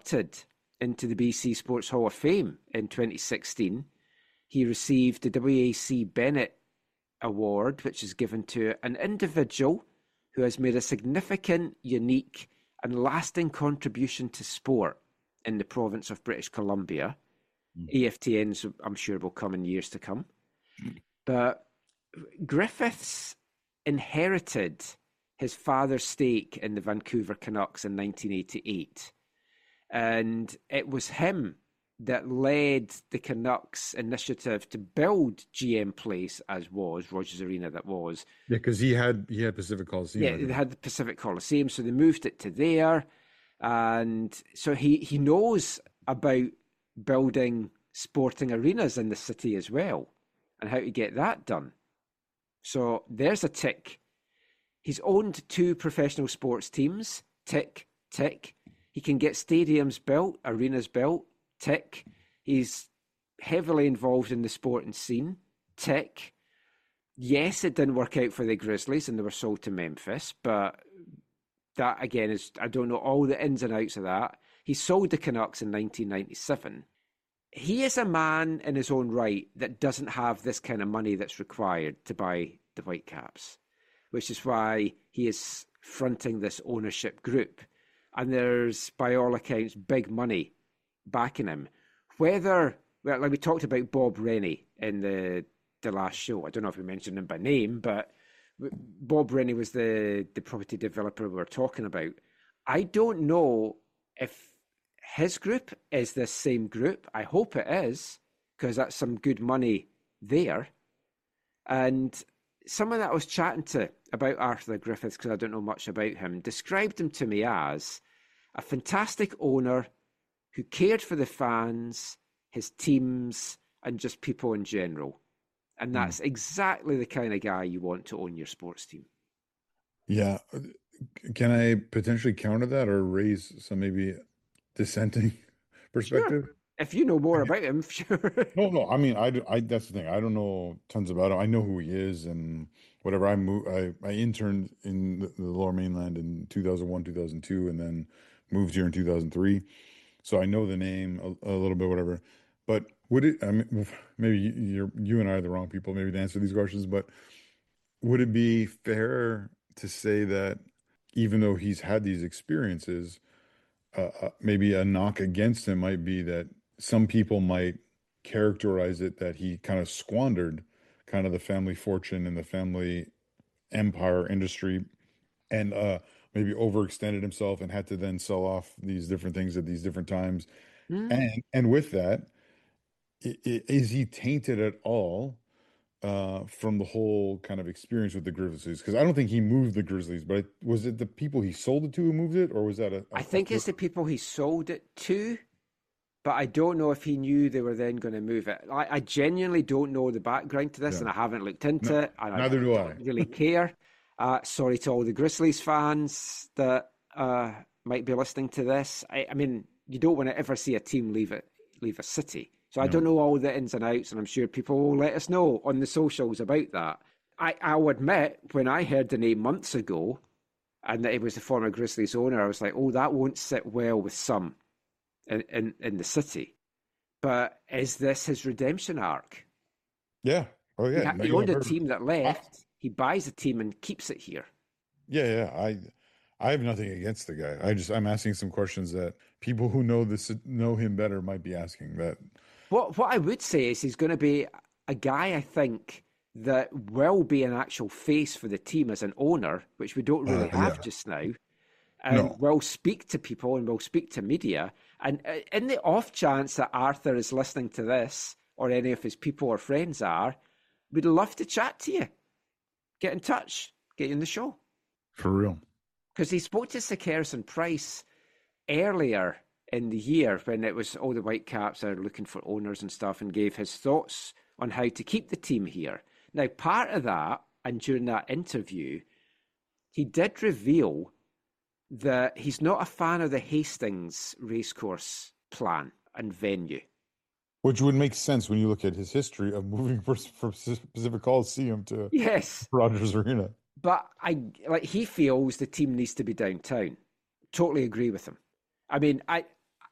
inducted into the BC Sports Hall of Fame in 2016. He received the W.A.C. Bennett Award, which is given to an individual who has made a significant, unique, and lasting contribution to sport in the province of British Columbia. AFTNs, I'm sure, will come in years to come. But Griffiths inherited his father's stake in the Vancouver Canucks in 1988. And it was him that led the Canucks initiative to build GM Place, as was Rogers Arena. That was because he had Pacific Coliseum. Yeah, they had the Pacific Coliseum, so they moved it to there, and so he knows about building sporting arenas in the city as well, and how to get that done. So there's a tick. He's owned 2 professional sports teams. Tick, tick. He can get stadiums built, arenas built. Tick. He's heavily involved in the sporting scene. Tick. Yes, it didn't work out for the Grizzlies and they were sold to Memphis, but that again is, I don't know all the ins and outs of that. He sold the Canucks in 1997. He is a man in his own right that doesn't have this kind of money that's required to buy the Whitecaps, which is why he is fronting this ownership group. And there's, by all accounts, big money backing him. Whether, well, like we talked about Bob Rennie in the last show. I don't know if we mentioned him by name, but Bob Rennie was the property developer we were talking about. I don't know if his group is this same group. I hope it is, because that's some good money there. And someone that I was chatting to about Arthur Griffiths, because I don't know much about him, described him to me as a fantastic owner who cared for the fans, his teams, and just people in general. And that's exactly the kind of guy you want to own your sports team. Yeah. Can I potentially counter that or raise some maybe dissenting perspective? Sure. If you know more about him, sure. No. I mean, I that's the thing. I don't know tons about him. I know who he is and whatever. I interned in the Lower Mainland in 2001, 2002, and then moved here in 2003. So I know the name a little bit, whatever. But would it, I mean, maybe you and I are the wrong people maybe to answer these questions, but would it be fair to say that even though he's had these experiences, maybe a knock against him might be that some people might characterize it that he kind of squandered kind of the family fortune and the family empire industry and maybe overextended himself and had to then sell off these different things at these different times. And with that, is he tainted at all from the whole kind of experience with the Grizzlies? Because I don't think he moved the Grizzlies, but was it the people he sold it to who moved it, or was that I think it's the people he sold it to, but I don't know if he knew they were then going to move it. I genuinely don't know the background to this, and I haven't looked into it. And neither do I. Don't really care. Sorry to all the Grizzlies fans that might be listening to this. I mean, you don't want to ever see a team leave a city. So I don't know all the ins and outs, and I'm sure people will let us know on the socials about that. I'll admit, when I heard the name months ago, and that he was the former Grizzlies owner, I was like, oh, that won't sit well with some in the city. But is this his redemption arc? Yeah. Oh, yeah. He owned a team that left. He buys a team and keeps it here. Yeah. I have nothing against the guy. I'm asking some questions that people who know him better might be asking. That what I would say is he's going to be a guy, I think, that will be an actual face for the team as an owner, which we don't really have just now, and will speak to people and will speak to media. And in the off chance that Arthur is listening to this, or any of his people or friends are, we'd love to chat to you. Get in touch. Get you in the show. For real. Because he spoke to Sir Harrison Price earlier in the year when it was all the Whitecaps are looking for owners and stuff, and gave his thoughts on how to keep the team here. Now, part of that, and during that interview, he did reveal that he's not a fan of the Hastings racecourse plan and venue. Which would make sense when you look at his history of moving from Pacific Coliseum to Rogers Arena. But he feels the team needs to be downtown. Totally agree with him. I mean,